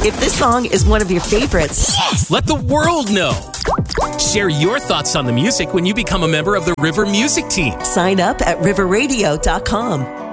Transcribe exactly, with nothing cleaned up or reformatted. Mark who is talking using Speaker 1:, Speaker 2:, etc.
Speaker 1: If this song is one of your favorites,
Speaker 2: yes, let the world know. Share your thoughts on the music when you become a member of the River Music Team.
Speaker 1: Sign up at river radio dot com.